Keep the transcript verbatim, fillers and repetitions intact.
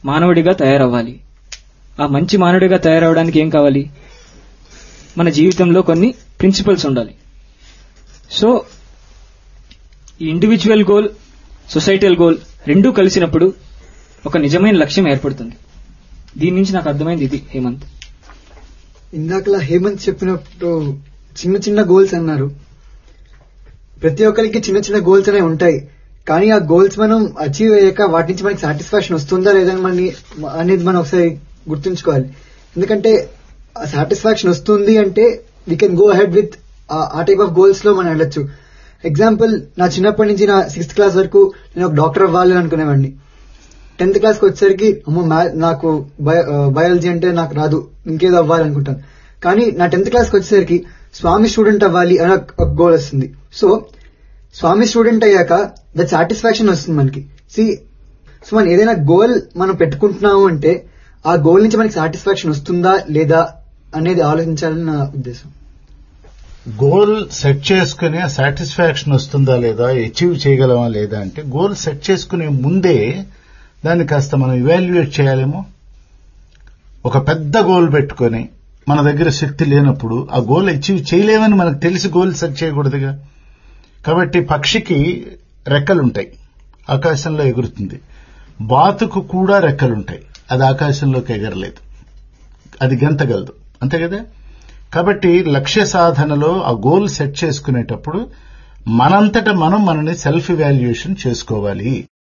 మానవుడిగా తయారవ్వాలి. ఆ మంచి మానవుడిగా తయారవడానికి ఏం కావాలి? మన జీవితంలో కొన్ని ప్రిన్సిపల్స్ ఉండాలి. సో ఈ ఇండివిజువల్ గోల్, సొసైటల్ గోల్ రెండూ కలిసినప్పుడు ఒక నిజమైన లక్ష్యం ఏర్పడుతుంది. దీని నుంచి నాకు అర్థమైంది ఇది. హేమంత్ ఇందాకలా హేమంత్ చెప్పినప్పుడు చిన్న చిన్న గోల్స్ అన్నారు. ప్రతి ఒక్కరికి చిన్న చిన్న గోల్స్ అనేవి ఉంటాయి. కానీ ఆ గోల్స్ మనం అచీవ్ అయ్యాక వాటి నుంచి మనకి సాటిస్ఫాక్షన్ వస్తుందా లేదా అని అనేది మనం ఒకసారి గుర్తుంచుకోవాలి. ఎందుకంటే ఆ సాటిస్ఫాక్షన్ వస్తుంది అంటే we can go ahead with ఆ టైప్ ఆఫ్ గోల్స్ లో మనం వెళ్ళొచ్చు. ఎగ్జాంపుల్, నా చిన్నప్పటి నుంచి నా సిక్స్త్ క్లాస్ వరకు నేను ఒక డాక్టర్ అవ్వాలి అనుకునేవాడిని. టెన్త్ క్లాస్ కి వచ్చేసరికి అమ్మో నాకు బయాలజీ అంటే నాకు రాదు, ఇంకేదో అవ్వాలి అనుకుంటాను. కానీ నా టెన్త్ క్లాస్ కి వచ్చేసరికి స్వామి స్టూడెంట్ అవ్వాలి అని ఒక గోల్ వస్తుంది. సో స్వామి స్టూడెంట్ అయ్యాక ద సాటిస్ఫాక్షన్ వస్తుంది మనకి. సి సో మనం ఏదైనా గోల్ మనం పెట్టుకుంటున్నాము అంటే ఆ గోల్ నుంచి మనకి సాటిస్ఫాక్షన్ వస్తుందా లేదా అనేది ఆలోచించాలని నా ఉద్దేశం. గోల్ సెట్ చేసుకుని సాటిస్ఫాక్షన్ వస్తుందా లేదా, అచీవ్ చేయగలమా లేదా అంటే గోల్ సెట్ చేసుకునే ముందే దాన్ని కాస్త మనం ఇవాల్యుయేట్ చేయాలేమో. ఒక పెద్ద గోల్ పెట్టుకుని మన దగ్గర శక్తి లేనప్పుడు ఆ గోల్ అచీవ్ చేయలేమని మనకు తెలిసి గోల్ సెట్ చేయకూడదుగా. కాబట్టి పక్షికి రెక్కలుంటాయి, ఆకాశంలో ఎగురుతుంది. బాతుకు కూడా రెక్కలుంటాయి, అది ఆకాశంలోకి ఎగరలేదు, అది గెంతగలదు, అంతే కదా. కాబట్టి లక్ష్య సాధనలో ఆ గోల్ సెట్ చేసుకునేటప్పుడు మనంతట మనం మనని సెల్ఫ్ ఇవాల్యుయేషన్ చేసుకోవాలి.